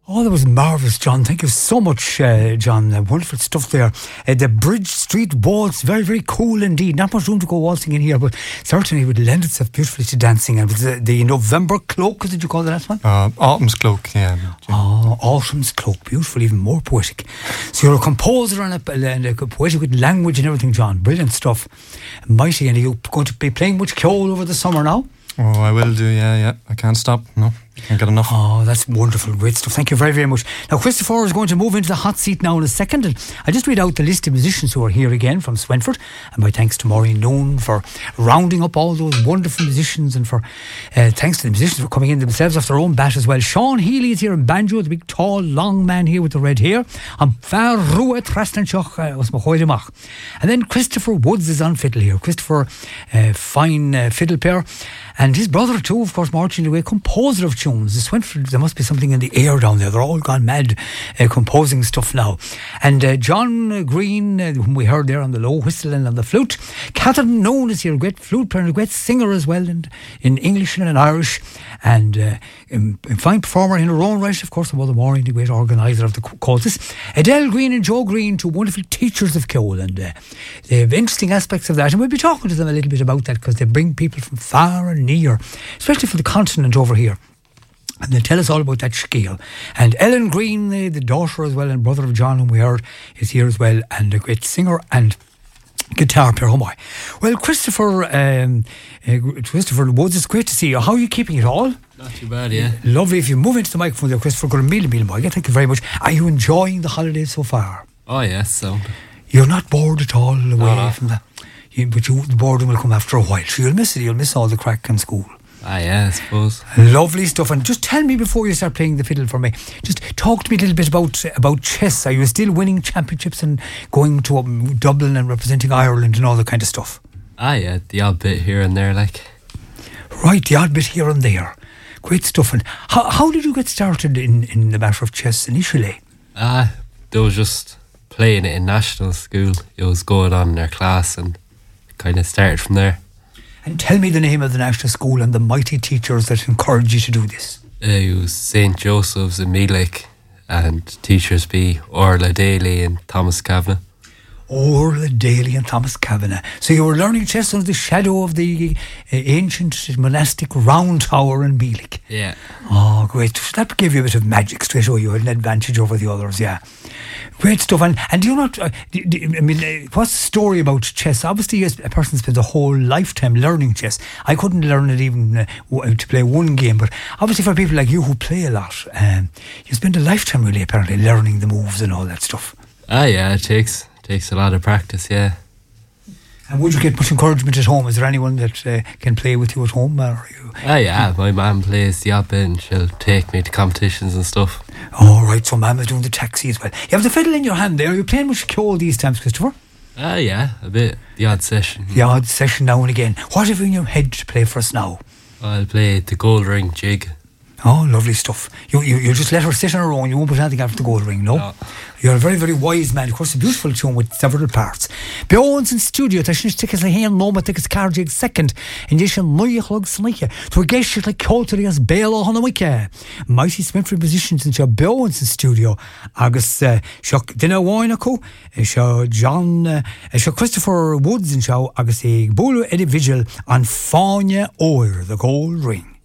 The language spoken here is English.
Oh, that was marvellous, John. Thank you so much, John. Wonderful stuff there. The Bridge Street Waltz, very, very cool indeed. Not much room to go waltzing in here, but certainly would lend itself beautifully to dancing. And was the November Cloak, did you call the last one? Autumn's Cloak, yeah. Oh, Autumn's Cloak. Beautiful, even more poetic. So you're a composer and a poetic with language and everything, John. Brilliant stuff. Mighty. And are you going to be playing much Ceol over the summer now? Oh, I will do, yeah. I can't stop, no. Can't get enough. Oh, that's wonderful, great stuff. Thank you very, very much. Now, Christopher is going to move into the hot seat now in a second, and I'll just read out the list of musicians who are here again from Swinford, and my thanks to Maureen Noon for rounding up all those wonderful musicians, and for thanks to the musicians for coming in themselves off their own bat as well. Sean Healy is here in banjo, the big tall long man here with the red hair, and Farrua Trasnanchuk was Mahoydemach. And then Christopher Woods is on fiddle here. Christopher, fine fiddle player, and his brother too, of course, marching away, composer of tunes. The Swinford, there must be something in the air down there. They're all gone mad composing stuff now. And John Green, whom we heard there on the low whistle and on the flute. Catherine Noon is here, a great flute player and a great singer as well, and in English and in Irish, and a fine performer in her own right, of course. Mother Maureen, the great organiser of the courses. Adele Green and Joe Green, two wonderful teachers of Ceol, and they have interesting aspects of that, and we'll be talking to them a little bit about that, because they bring people from far and near, especially from the continent over here. And they'll tell us all about that scale. And Ellen Green, the daughter as well, and brother of John, whom we heard, is here as well, and a great singer and guitar player. Oh my. Well, Christopher Woods, it's great to see you. How are you keeping it all? Not too bad, yeah. Lovely. If you move into the microphone there, Christopher, got a meal boy. Thank you very much. Are you enjoying the holidays so far? Oh yes, so you're not bored at all away from that? But the boredom will come after a while. So you'll miss it. You'll miss all the crack in school. Yeah, I suppose. Lovely stuff. And just tell me before you start playing the fiddle for me, just talk to me a little bit about chess. Are you still winning championships and going to Dublin and representing Ireland and all that kind of stuff? Yeah, the odd bit here and there, like. Right, the odd bit here and there. Great stuff. And how did you get started in the matter of chess initially? They was just playing it in national school. It was going on in their class, and kind of started from there. And tell me the name of the national school and the mighty teachers that encouraged you to do this. It was St. Joseph's in Meelick, and teachers be Orla Daly and Thomas Kavanagh. Orla Daly and Thomas Kavanagh. So you were learning chess under the shadow of the ancient monastic round tower in Meelick. Yeah. Oh, great. That gave you a bit of magic straight away. You had an advantage over the others, yeah. Great stuff. And do you not, what's the story about chess? Obviously, a person spends a whole lifetime learning chess. I couldn't learn it even to play one game, but obviously for people like you who play a lot, you spend a lifetime really apparently learning the moves and all that stuff. Yeah, it takes a lot of practice, yeah. And would you get much encouragement at home? Is there anyone that can play with you at home? Or are you? Yeah, my mum plays the odd bit and she'll take me to competitions and stuff. Oh, right, so mum is doing the taxi as well. You have the fiddle in your hand there. Are you playing much Ceol these times, Christopher? Yeah, a bit. The odd session. The odd session now and again. What have you in your head to play for us now? I'll play the Gold Ring Jig. Oh, lovely stuff. You just let her sit on her own. You won't put anything after the Gold Ring, no? You're a very, very wise man. Of course, a beautiful tune with several parts. Beowens in studio, ta sin stick as a hand moment, take as carjig second, and you shall noy chlog snike. To a gesh like Coltry as bail on a week. Mighty Swinford musicians in your Beowens in studio. Agus shock dinner wine co. Show John show Christopher Woods in show Agus a Bolo Eddie Vigil on Fáine Oir, the Gold Ring.